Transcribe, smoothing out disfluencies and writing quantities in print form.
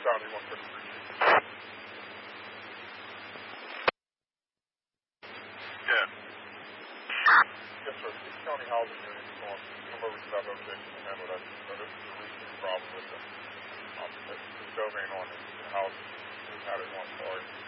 County 143. Yeah. Yes, sir. East County Housing Unit is going to come over to that location and handle that. So this is a recent problem with the domain on the house. We've had it once already.